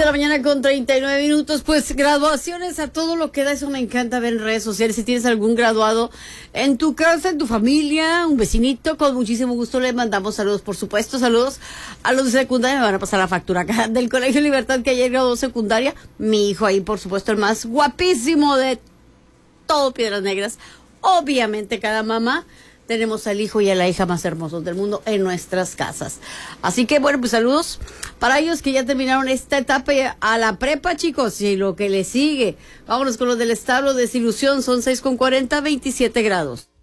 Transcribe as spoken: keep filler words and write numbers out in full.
la mañana con treinta y nueve minutos. Pues graduaciones a todo lo que da, eso me encanta ver en redes sociales. Si tienes algún graduado en tu casa, en tu familia, un vecinito, con muchísimo gusto le mandamos saludos, por supuesto. Saludos a los de secundaria, me van a pasar la factura acá del Colegio Libertad, que ayer graduó secundaria. Mi hijo ahí, por supuesto, el más guapísimo de todo Piedras Negras. Obviamente cada mamá tenemos al hijo y a la hija más hermosos del mundo en nuestras casas. Así que bueno, pues saludos para ellos que ya terminaron esta etapa a la prepa, chicos, y lo que le sigue. Vámonos con los del establo. Desilusión, son seis con cuarenta, veintisiete grados.